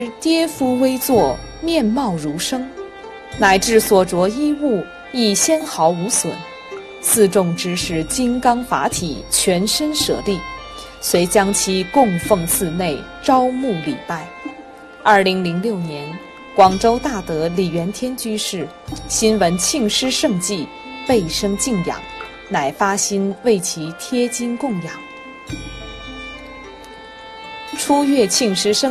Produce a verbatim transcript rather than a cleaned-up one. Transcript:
跌伏微坐，面貌如生，乃至所着衣物亦纤毫无损。四众之士金刚法体，全身舍利，遂将其供奉寺内，朝暮礼拜。二零零六年，广州大德李元天居士新闻庆师圣迹，倍生敬仰，乃发心为其贴金供养。初月庆师圣